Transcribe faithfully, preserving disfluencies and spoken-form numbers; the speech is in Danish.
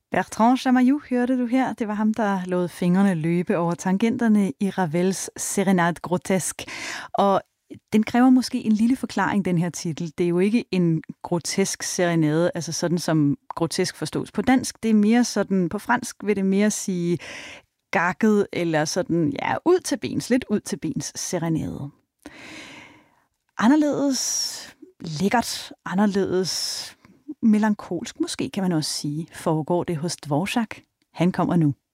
Bertrand Chamayou hørte du her. Det var ham, der lod fingrene løbe over tangenterne i Ravels Serenade Grotesk. Og den kræver måske en lille forklaring, den her titel. Det er jo ikke en grotesk serenade, altså sådan som grotesk forstås på dansk. Det er mere sådan, på fransk vil det mere sige gakket, eller sådan, ja, ud til bens, lidt ud til bens serenade. Anderledes lækkert, anderledes melankolsk, måske kan man også sige, foregår det hos Dvorak. Han kommer nu.